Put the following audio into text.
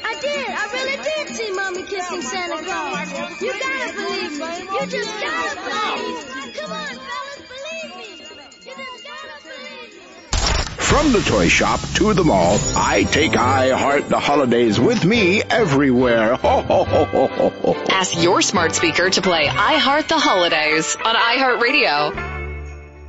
I really did see Mommy kissing Santa Claus. You gotta believe me. You just gotta believe me. Come on, fellas, believe me. You just gotta believe me. From the toy shop to the mall, I take I Heart the Holidays with me everywhere. Ho, ho, ho, ho, ho, ho. Ask your smart speaker to play I Heart the Holidays on iHeartRadio.